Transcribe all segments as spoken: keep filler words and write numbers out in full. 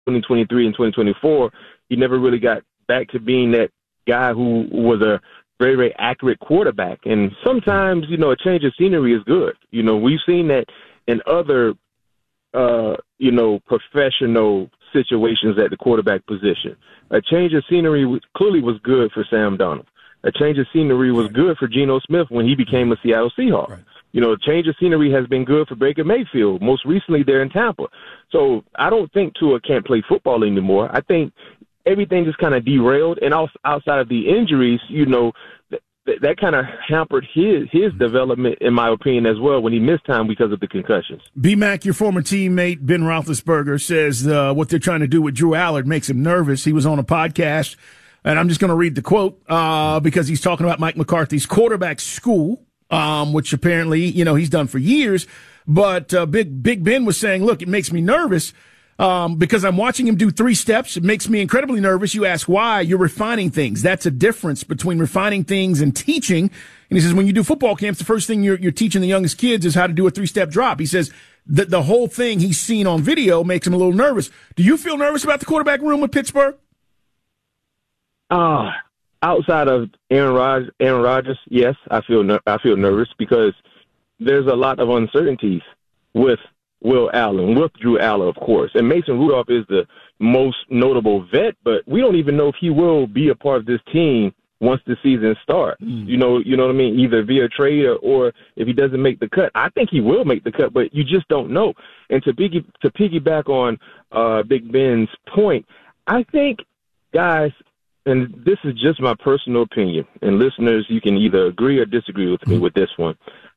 twenty twenty-three and twenty twenty-four, he never really got back to being that guy who was a very, very accurate quarterback. And sometimes, you know, a change of scenery is good. You know, we've seen that in other, uh, you know, professional situations at the quarterback position. A change of scenery was, clearly was good for Sam Darnold. A change of scenery was good for Geno Smith when he became a Seattle Seahawk. Right. You know, a change of scenery has been good for Baker Mayfield, most recently there in Tampa. So I don't think Tua can't play football anymore. I think everything just kind of derailed. And also outside of the injuries, you know, th- th- that kind of hampered his his development, in my opinion, as well, when he missed time because of the concussions. B-Mac, your former teammate, Ben Roethlisberger, says uh, what they're trying to do with Drew Allard makes him nervous. He was on a podcast, and I'm just going to read the quote uh, because he's talking about Mike McCarthy's quarterback school, um, which apparently, you know, he's done for years. But uh, Big Big Ben was saying, look, it makes me nervous um, because I'm watching him do three steps. It makes me incredibly nervous. You ask why? You're refining things. That's a difference between refining things and teaching. And he says when you do football camps, the first thing you're, you're teaching the youngest kids is how to do a three-step drop. He says that the whole thing he's seen on video makes him a little nervous. Do you feel nervous about the quarterback room with Pittsburgh? Uh, outside of Aaron Rodgers, Aaron Rodgers, yes, I feel ner- I feel nervous because there's a lot of uncertainties with Will Allen, with Drew Allard, of course. And Mason Rudolph is the most notable vet, but we don't even know if he will be a part of this team once the season starts. Mm. You know, you know what I mean? Either via trade or, or if he doesn't make the cut. I think he will make the cut, but you just don't know. And to piggy, to piggyback on uh, Big Ben's point, I think, guys, and this is just my personal opinion, and listeners, you can either agree or disagree with me with this one.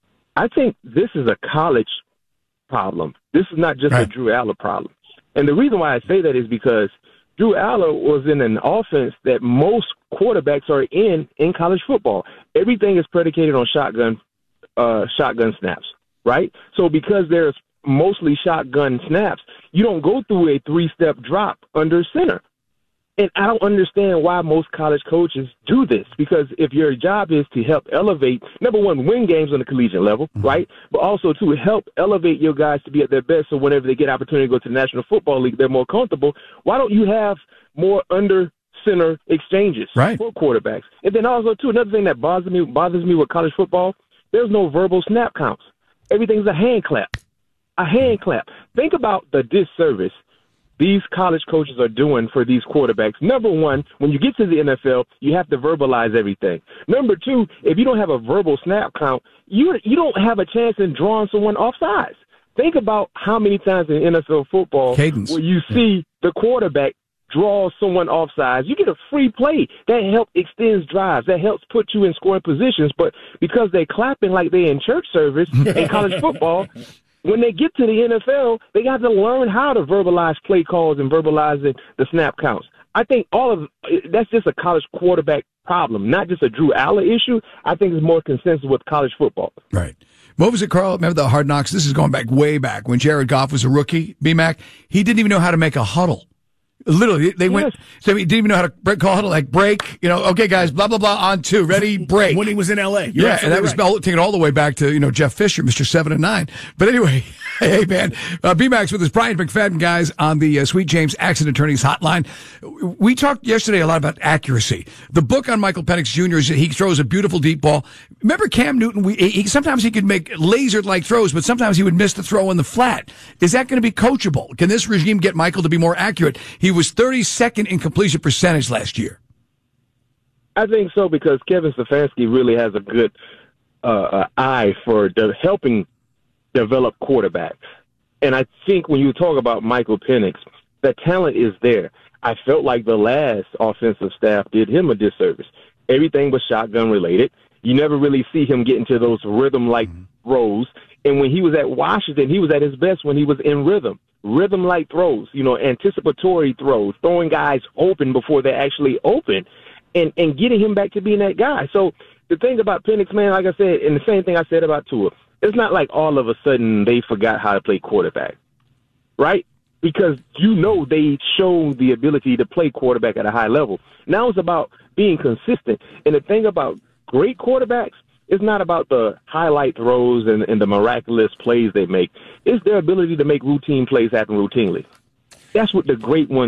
I think this is a college problem. This is not just right. a Drew Allard problem. And the reason why I say that is because Drew Allard was in an offense that most quarterbacks are in in college football. Everything is predicated on shotgun uh, shotgun snaps, right? So because there's mostly shotgun snaps, you don't go through a three-step drop under center. And I don't understand why most college coaches do this, because if your job is to help elevate, number one, win games on the collegiate level, mm-hmm. right? But also to help elevate your guys to be at their best so whenever they get opportunity to go to the National Football League, they're more comfortable. Why don't you have more under center exchanges right. for quarterbacks? And then also, too, another thing that bothers me, bothers me with college football, there's no verbal snap counts. Everything's a hand clap, a hand clap. Think about the disservice these college coaches are doing for these quarterbacks. Number one, when you get to the N F L, you have to verbalize everything. Number two, if you don't have a verbal snap count, you you don't have a chance in drawing someone off sides. Think about how many times in N F L football Cadence. where you see the quarterback draw someone off sides. You get a free play. That helps extends drives. That helps put you in scoring positions. But because they're clapping like they're in church service in college football, when they get to the N F L, they got to learn how to verbalize play calls and verbalize the, the snap counts. I think all of that's just a college quarterback problem, not just a Drew Allard issue. I think it's more consensus with college football. Right. What was it, Carl? Remember the Hard Knocks? This is going back way back when Jared Goff was a rookie, B-Mac. He didn't even know how to make a huddle. Literally, they yes. went, so he didn't even know how to break, call huddle, like break, you know, okay, guys, blah, blah, blah, on two, ready, break. When he was in L A. You're yeah, and that was right. taken all the way back to, you know, Jeff Fisher, Mister seven and nine. But anyway, hey, man, uh, B-Max with us, Brian McFadden, guys, on the uh, Sweet James Accident Attorneys Hotline. We talked yesterday a lot about accuracy. The book on Michael Penix Junior is he throws a beautiful deep ball. Remember Cam Newton? We, he, sometimes he could make laser-like throws, but sometimes he would miss the throw in the flat. Is that going to be coachable? Can this regime get Michael to be more accurate? He was thirty-second in completion percentage last year. I think so, because Kevin Stefanski really has a good uh, eye for de- helping develop quarterbacks. And I think when you talk about Michael Penix, the talent is there. I felt like the last offensive staff did him a disservice. Everything was shotgun related. You never really see him get into those rhythm-like mm-hmm. throws. And when he was at Washington, he was at his best when he was in rhythm. Rhythm-like throws, you know, anticipatory throws, throwing guys open before they're actually open, and, and getting him back to being that guy. So the thing about Penix, man, like I said, and the same thing I said about Tua, it's not like all of a sudden they forgot how to play quarterback, right? Because you know they showed the ability to play quarterback at a high level. Now it's about being consistent. And the thing about great quarterbacks, it's not about the highlight throws and, and the miraculous plays they make. It's their ability to make routine plays happen routinely. That's what the great ones